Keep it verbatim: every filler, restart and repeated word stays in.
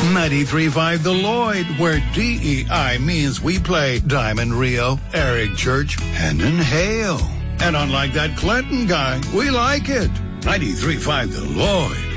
ninety-three point five The Lloyd, where D E I means we play Diamond Rio, Eric Church, and Inhale. And unlike that Clinton guy, we like it. ninety-three point five The Lloyd.